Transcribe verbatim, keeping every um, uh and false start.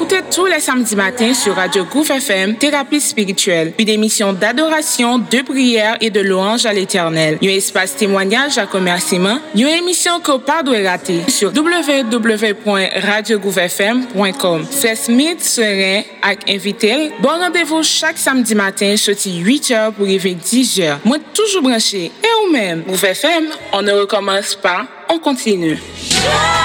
écouter tous les samedis matins sur Radio Gouffre F M, Thérapie spirituelle, une émission d'adoration, de prière et de louange à l'Éternel. Un espace témoignage à remerciement, une émission que pas doit rater sur w w w point radio gouffre f m point com. C'est Smith serein avec invité. Bon rendez-vous chaque samedi matin, sorti huit heures pour arriver dix heures. Moi, toujours branché. Et ou même, Gouffre F M, on ne recommence pas, on continue.